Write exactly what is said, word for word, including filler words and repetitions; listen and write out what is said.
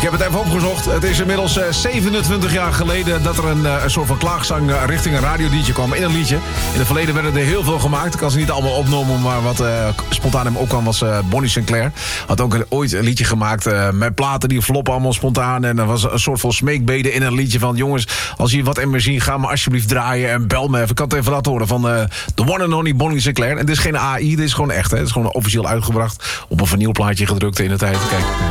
Ik heb het even opgezocht. Het is inmiddels uh, zevenentwintig jaar geleden dat er een, uh, een soort van klaagzang uh, richting een radio-dj kwam in een liedje. In het verleden werden er heel veel gemaakt. Ik kan ze niet allemaal opnoemen, maar wat uh, spontaan in me opkwam was uh, Bonnie Sinclair. Had ook een, ooit een liedje gemaakt uh, met platen die floppen allemaal spontaan. En er was een soort van smeekbede in een liedje van... jongens, als je wat in me zien, ga me alsjeblieft draaien en bel me even. Ik kan het even laten horen van uh, The One and Only Bonnie Sinclair. En dit is geen A I, dit is gewoon echt. Hè. Het is gewoon officieel uitgebracht. Op een vinylplaatje gedrukt in de tijd. Kijk.